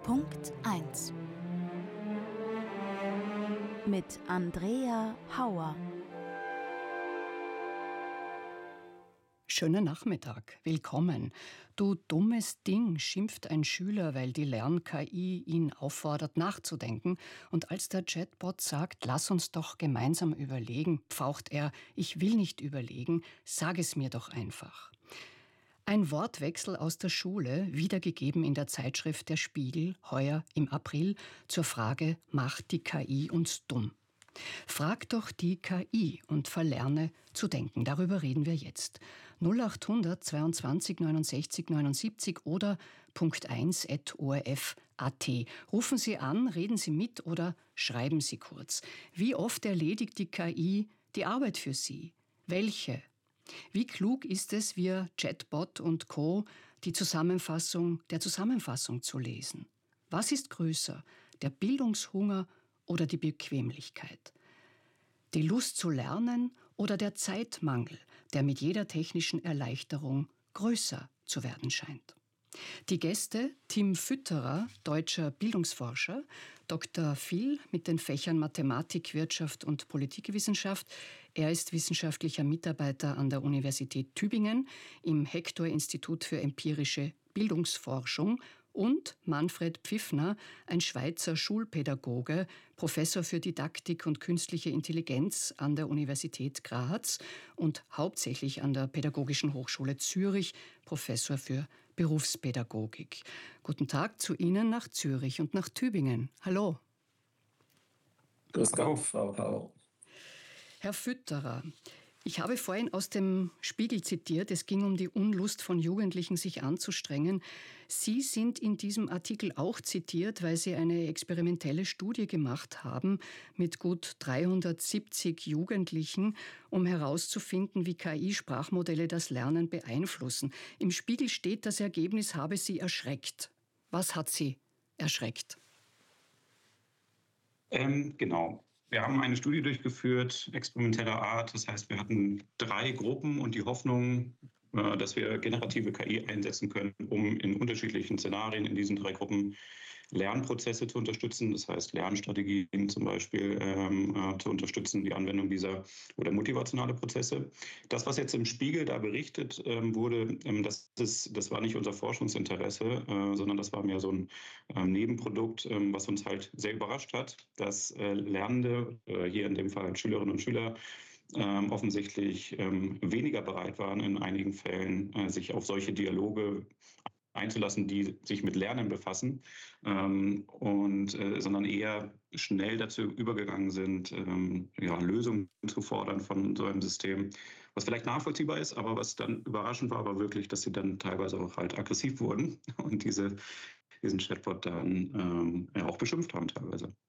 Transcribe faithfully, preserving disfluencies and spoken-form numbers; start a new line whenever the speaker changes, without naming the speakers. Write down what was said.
Punkt eins mit Andrea Hauer.
Schönen Nachmittag, willkommen. Du dummes Ding, schimpft ein Schüler, weil die Lern-K I ihn auffordert nachzudenken. Und als der Chatbot sagt, lass uns doch gemeinsam überlegen, pfaucht er, ich will nicht überlegen, sag es mir doch einfach. Ein Wortwechsel aus der Schule, wiedergegeben in der Zeitschrift Der Spiegel, heuer im April, zur Frage, macht die K I uns dumm? Frag doch die K I und verlerne zu denken. Darüber reden wir jetzt. null acht hundert zweiundzwanzig neunundsechzig neunundsiebzig oder Punkt eins at o r f punkt a t. Rufen Sie an, reden Sie mit oder schreiben Sie kurz. Wie oft erledigt die K I die Arbeit für Sie? Welche? Wie klug ist es, via Chatbot und Co. die Zusammenfassung der Zusammenfassung zu lesen? Was ist größer, der Bildungshunger oder die Bequemlichkeit? Die Lust zu lernen oder der Zeitmangel, der mit jeder technischen Erleichterung größer zu werden scheint? Die Gäste: Tim Fütterer, deutscher Bildungsforscher, Doktor Phil mit den Fächern Mathematik, Wirtschaft und Politikwissenschaft. Er ist wissenschaftlicher Mitarbeiter an der Universität Tübingen im Hector-Institut für empirische Bildungsforschung, und Manfred Pfiffner, ein Schweizer Schulpädagoge, Professor für Didaktik und künstliche Intelligenz an der Universität Graz und hauptsächlich an der Pädagogischen Hochschule Zürich, Professor für Berufspädagogik. Guten Tag zu Ihnen nach Zürich und nach Tübingen. Hallo.
Grüß Gott, Frau Hauer.
Herr Fütterer, ich habe vorhin aus dem Spiegel zitiert, es ging um die Unlust von Jugendlichen, sich anzustrengen. Sie sind in diesem Artikel auch zitiert, weil Sie eine experimentelle Studie gemacht haben mit gut dreihundertsiebzig Jugendlichen, um herauszufinden, wie K I-Sprachmodelle das Lernen beeinflussen. Im Spiegel steht, das Ergebnis habe Sie erschreckt. Was hat Sie erschreckt?
Ähm, genau. Wir haben eine Studie durchgeführt, experimenteller Art. Das heißt, wir hatten drei Gruppen und die Hoffnung, dass wir generative K I einsetzen können, um in unterschiedlichen Szenarien in diesen drei Gruppen Lernprozesse zu unterstützen. Das heißt, Lernstrategien zum Beispiel ähm, äh, zu unterstützen, die Anwendung dieser oder motivationale Prozesse. Das, was jetzt im Spiegel da berichtet ähm, wurde, ähm, das, ist, das war nicht unser Forschungsinteresse, äh, sondern das war mehr so ein ähm, Nebenprodukt, ähm, was uns halt sehr überrascht hat, dass äh, Lernende, äh, hier in dem Fall Schülerinnen und Schüler, Ähm, offensichtlich ähm, weniger bereit waren, in einigen Fällen äh, sich auf solche Dialoge einzulassen, die sich mit Lernen befassen, ähm, und, äh, sondern eher schnell dazu übergegangen sind, ähm, ja, Lösungen zu fordern von so einem System, was vielleicht nachvollziehbar ist, aber was dann überraschend war, war wirklich, dass sie dann teilweise auch halt aggressiv wurden und diese, diesen Chatbot dann ähm, ja, auch beschimpft haben teilweise.